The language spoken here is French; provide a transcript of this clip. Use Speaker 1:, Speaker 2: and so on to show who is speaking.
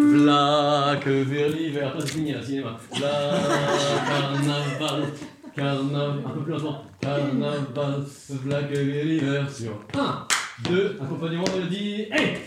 Speaker 1: V'là que vers l'hiver, pas de finir, cinéma. V'là, carnaval, carnaval, un peu plus lentement. Carnaval, v'là que vers l'hiver sur 1, 2, accompagnement mélodie, et